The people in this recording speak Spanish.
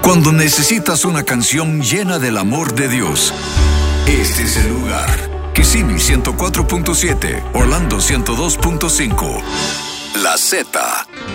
Cuando necesitas una canción llena del amor de Dios, este es el lugar. Kissimmee 104.7, Orlando 102.5. La Z